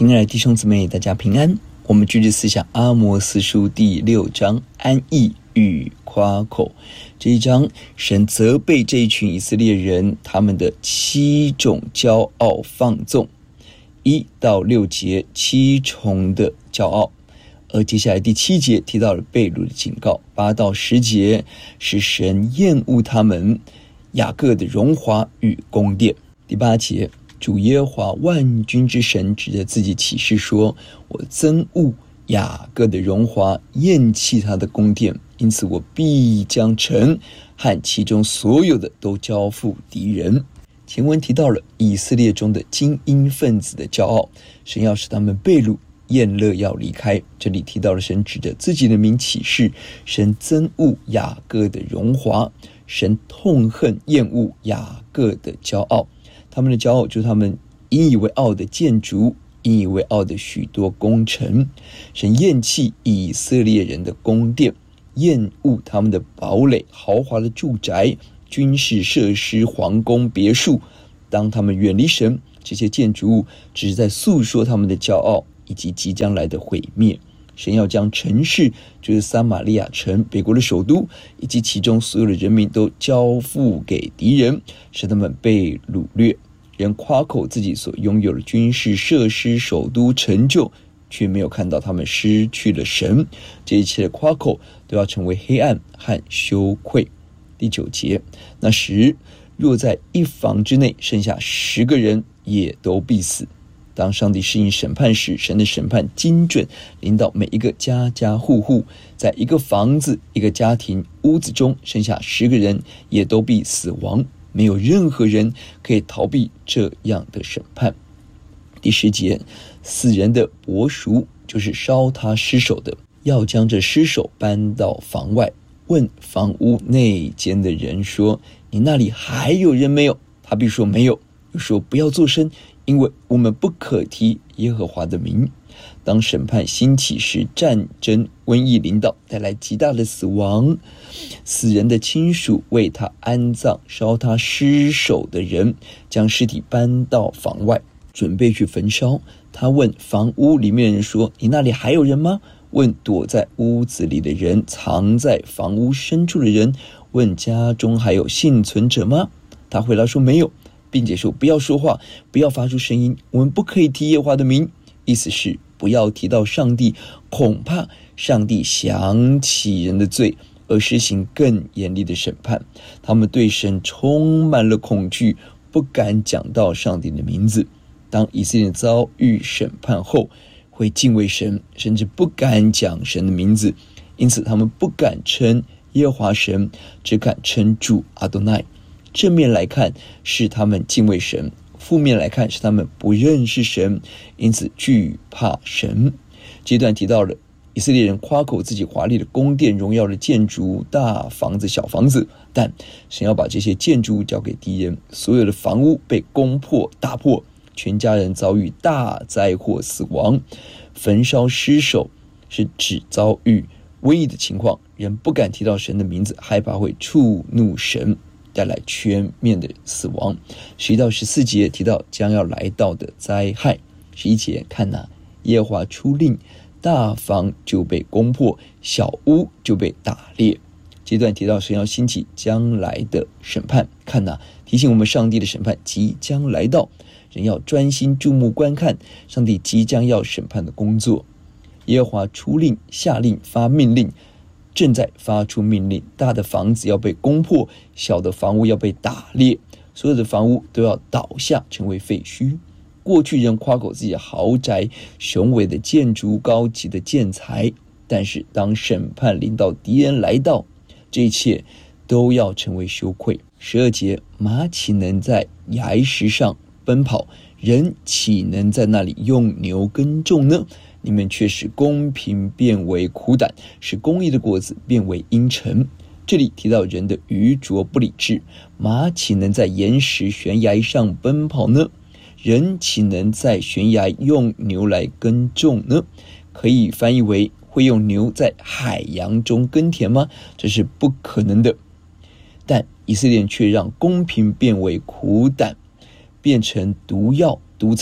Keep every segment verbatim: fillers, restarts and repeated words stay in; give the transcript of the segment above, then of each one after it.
亲爱的弟兄姊妹，大家平安。我们继续思想阿摩司书第六章安逸与夸口。这一章神责备这一群以色列人他们的七种骄傲放纵，一到六节七重的骄傲，而接下来第七节提到了被掳的警告，八到十节是神厌恶他们雅各的荣华与宫殿。第八节，主耶和华万军之神指着自己起誓说，我憎恶雅各的荣华，厌弃他的宫殿，因此我必将城和其中所有的都交付敌人。前文提到了以色列中的精英分子的骄傲，神要使他们被掳，宴乐要离开。这里提到了神指着自己的名起誓，神憎恶雅各的荣华，神痛恨厌恶雅各的骄傲。他们的骄傲就是他们引以为傲的建筑，引以为傲的许多工程。神厌弃以色列人的宫殿，厌恶他们的堡垒、豪华的住宅、军事设施、皇宫、别墅。当他们远离神，这些建筑物只是在诉说他们的骄傲以及即将来的毁灭。神要将城市，就是撒玛利亚城，北国的首都，以及其中所有的人民都交付给敌人，使他们被掳掠。人夸口自己所拥有的军事设施、首都成就，却没有看到他们失去了神。这一切的夸口都要成为黑暗和羞愧。第九节，那时若在一房之内剩下十个人，也都必死。当上帝施行审判时，神的审判精准临到每一个家家户户。在一个房子、一个家庭、屋子中剩下十个人，也都必死亡。没有任何人可以逃避这样的审判。第十节，死人的伯赎，就是烧他尸首的，要将这尸首搬到房外，问房屋内间的人说，你那里还有人没有？他必说没有，又说不要作声，因为我们不可提耶和华的名。当审判兴起时，战争、瘟疫临到，带来极大的死亡。死人的亲属为他安葬，烧他尸首的人将尸体搬到房外，准备去焚烧。他问房屋里面的人说，你那里还有人吗？问躲在屋子里的人，藏在房屋深处的人，问家中还有幸存者吗？他回答说没有，并且说不要说话，不要发出声音，我们不可以提耶和华的名。意思是不要提到上帝，恐怕上帝想起人的罪而施行更严厉的审判。他们对神充满了恐惧，不敢讲到上帝的名字。当以色列遭遇审判后，会敬畏神，甚至不敢讲神的名字。因此他们不敢称耶和华神，只敢称主阿多奈。正面来看是他们敬畏神，负面来看是他们不认识神，因此惧怕神。这段提到了以色列人夸口自己华丽的宫殿、荣耀的建筑、大房子、小房子，但神要把这些建筑物交给敌人，所有的房屋被攻破、打破，全家人遭遇大灾祸死亡。焚烧尸首是指遭遇瘟疫的情况，人不敢提到神的名字，害怕会触怒神，带来全面的死亡。十一到十四节提到将要来到的灾害。十一节，看哪，耶和华出令，大房就被攻破，小屋就被打裂。这段提到神要兴起将来的审判，看哪，提醒我们上帝的审判即将来到，人要专心注目观看上帝即将要审判的工作。耶和华出令，下令，发命令，正在发出命令，大的房子要被攻破，小的房屋要被打裂，所有的房屋都要倒下，成为废墟。过去人夸口自己的豪宅、雄伟的建筑、高级的建材，但是当审判临到，敌人来到，这一切都要成为羞愧。十二节，马岂能在崖石上奔跑？人岂能在那里用牛耕种呢？你们却使公平变为苦胆，使公义的果子变为阴沉。这里提到人的愚拙不理智，马岂能在岩石悬崖上奔跑呢？人岂能在悬崖用牛来耕种呢？可以翻译为会用牛在海洋中耕田吗？这是不可能的。但以色列人却让公平变为苦胆，变成毒药毒草，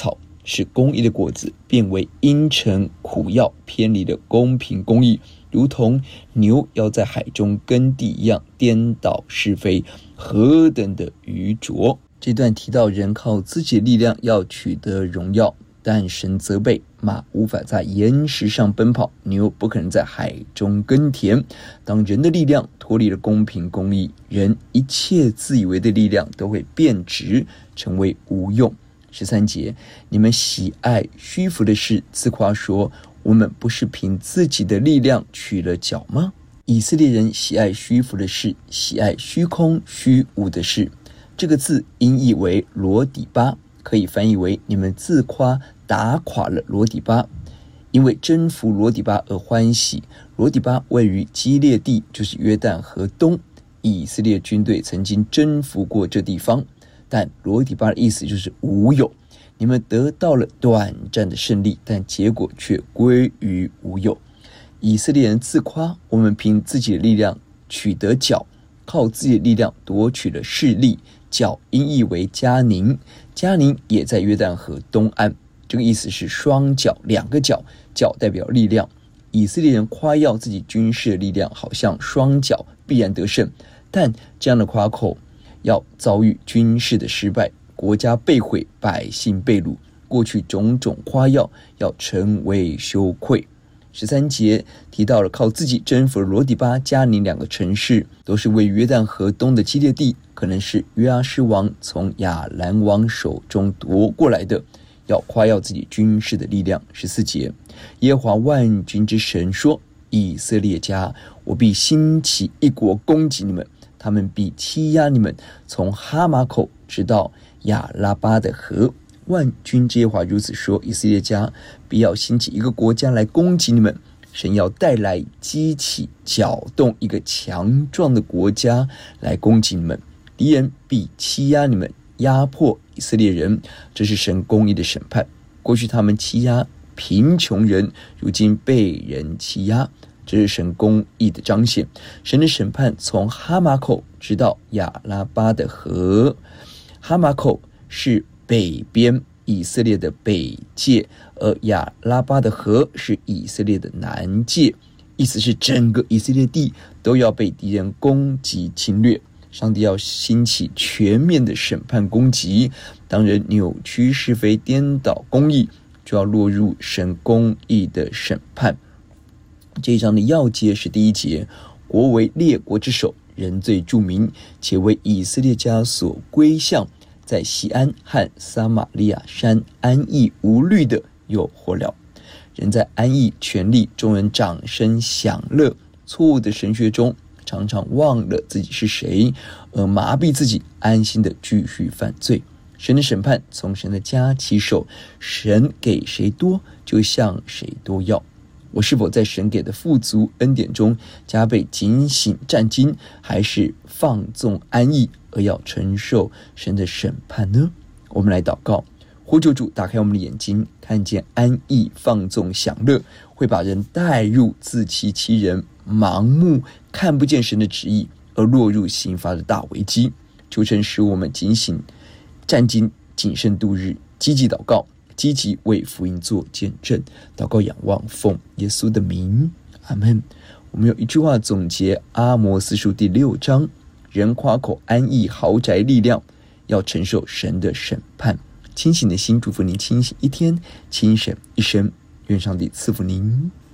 使公义的果子变为阴沉苦药，偏离了公平公义，如同牛要在海中耕地一样，颠倒是非，何等的愚拙。这段提到人靠自己的力量要取得荣耀，但神责备马无法在岩石上奔跑，牛不可能在海中耕田。当人的力量脱离了公平公义，人一切自以为的力量都会变质，成为无用。十三节，你们喜爱虚浮的事，自夸说，我们不是凭自己的力量取了角吗？以色列人喜爱虚浮的事，喜爱虚空虚无的事。这个字音译为罗底巴，可以翻译为你们自夸打垮了罗底巴，因为征服罗底巴而欢喜。罗底巴位于基列地，就是约旦河东，以色列军队曾经征服过这地方，但罗底巴的意思就是无有，你们得到了短暂的胜利，但结果却归于无有。以色列人自夸，我们凭自己的力量取得角，靠自己的力量夺取了势力。角音译为迦宁，迦宁也在约旦河东岸，这个意思是双角，两个角，角代表力量。以色列人夸耀自己军事的力量，好像双角必然得胜，但这样的夸口要遭遇军事的失败，国家被毁，百姓被掳，过去种种夸耀要成为羞愧。十三节提到了靠自己征服了罗底巴、迦宁两个城市，都是位于约旦河东的基列地，可能是约阿施王从亚兰王手中夺过来的，要夸耀自己军事的力量。十四节，耶和华万军之神说，以色列家，我必兴起一国攻击你们，他们必欺压你们，从哈马口直到亚拉巴的河。万军之耶和华如此说，以色列家必要兴起一个国家来攻击你们，神要带来激起搅动一个强壮的国家来攻击你们，敌人必欺压你们，压迫以色列人，这是神公义的审判。过去他们欺压贫穷人，如今被人欺压，这是神公义的彰显。神的审判从哈马口直到亚拉巴的河，哈马口是北边以色列的北界，而亚拉巴的河是以色列的南界，意思是整个以色列地都要被敌人攻击侵略。上帝要兴起全面的审判攻击，当人扭曲是非、颠倒公义，就要落入神公义的审判。这一章的要节是第一节，国为列国之首，人最著名，且为以色列家所归向，在西安和撒玛利亚山安逸无虑的有祸了。人在安逸权力，众人掌声享乐，错误的神学中常常忘了自己是谁，而麻痹自己，安心的继续犯罪。神的审判从神的家起手，神给谁多，就向谁多要。我是否在神给的富足恩典中加倍警醒战兢，还是放纵安逸而要承受神的审判呢？我们来祷告，呼求主打开我们的眼睛，看见安逸放纵享乐会把人带入自欺欺人、盲目看不见神的旨意，而落入刑罚的大危机。求神使我们警醒战兢，谨慎度日，积极祷告，积极为福音做见证。祷告仰望奉耶稣的名，阿们。我们用一句话总结阿摩司书第六章，人夸口安逸豪宅力量，要承受神的审判。清醒的心祝福您清醒一天，清醒一生，愿上帝赐福您。